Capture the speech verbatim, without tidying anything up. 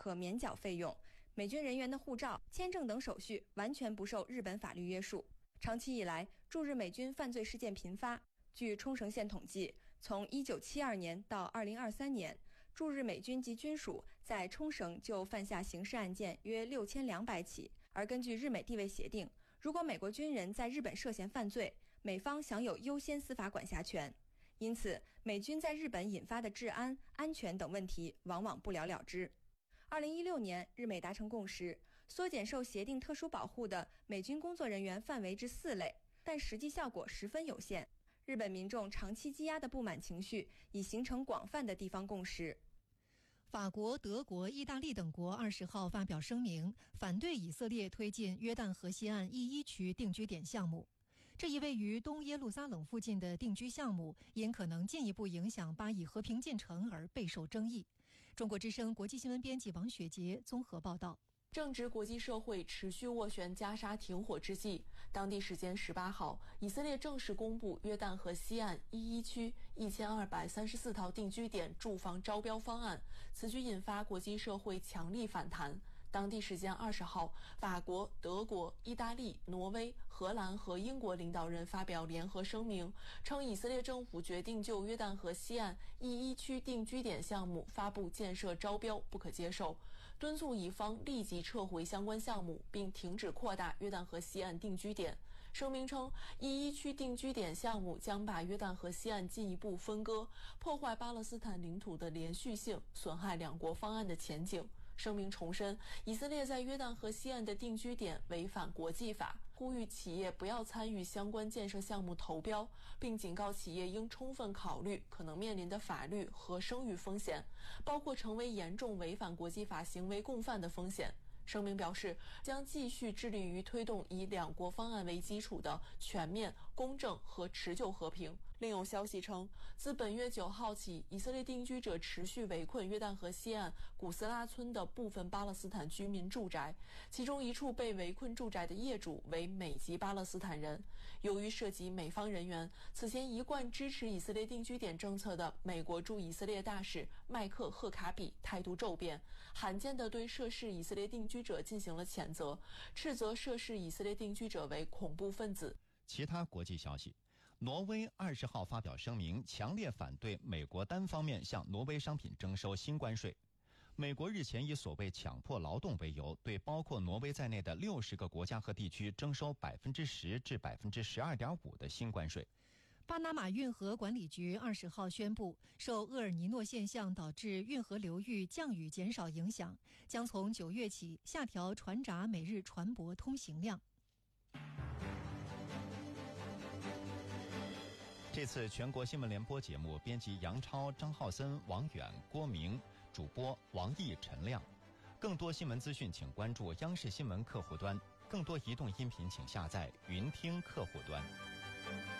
可免缴费用，美军人员的护照、签证等手续完全不受日本法律约束。长期以来，驻日美军犯罪事件频发。据冲绳县统计，从一九七二年到二零二三年，驻日美军及军属在冲绳就犯下刑事案件约六千两百起。而根据日美地位协定，如果美国军人在日本涉嫌犯罪，美方享有优先司法管辖权。因此，美军在日本引发的治安、安全等问题往往不了了之。二零一六年，日美达成共识，缩减受协定特殊保护的美军工作人员范围至四类，但实际效果十分有限。日本民众长期积压的不满情绪已形成广泛的地方共识。 法国、德国、意大利等国二十号发表声明，反对以色列推进约旦河西岸 E 一 区定居点项目。这一位于东耶路撒冷附近的定居项目，因可能进一步影响巴以和平进程而备受争议。中国之声国际新闻编辑王雪杰综合报道。 正值国际社会持续斡旋加沙停火之际，当地时间十八号，以色列正式公布约旦河西岸 E 一 区一千二百三十四套定居点住房招标方案，此举引发国际社会强力反弹。当地时间二十号，法国、德国、意大利、挪威、荷兰和英国领导人发表联合声明，称以色列政府决定就约旦河西岸 E 一 区定居点项目发布建设招标不可接受，敦促乙方立即撤回相关项目，并停止扩大约旦河西岸定居点。声明称 E 一 区定居点项目将把约旦河西岸进一步分割，破坏巴勒斯坦领土的连续性，损害两国方案的前景。声明重申，以色列在约旦河西岸的定居点违反国际法，呼吁企业不要参与相关建设项目投标，并警告企业应充分考虑可能面临的法律和声誉风险，包括成为严重违反国际法行为共犯的风险。声明表示，将继续致力于推动以两国方案为基础的全面、公正和持久和平。另有消息称，自本月九号起，以色列定居者持续围困约旦河西岸古斯拉村的部分巴勒斯坦居民住宅，其中一处被围困住宅的业主为美籍巴勒斯坦人。由于涉及美方人员，此前一贯支持以色列定居点政策的美国驻以色列大使麦克赫卡比态度骤变，罕见地对涉事以色列定居者进行了谴责，斥责涉事以色列定居者为恐怖分子。 其他国际消息，挪威二十号发表声明，强烈反对美国单方面向挪威商品征收新关税。美国日前以所谓强迫劳动为由，对包括挪威在内的六十个国家和地区征收百分之十至百分之十二点五的新关税。 巴拿马运河管理局二十号宣布，受厄尔尼诺现象导致运河流域降雨减少影响，将从九月起下调船闸每日船舶通行量。 这次全国新闻联播节目编辑杨超、张浩森、王远、郭明，主播王毅、陈亮。更多新闻资讯请关注央视新闻客户端，更多移动音频请下载云听客户端。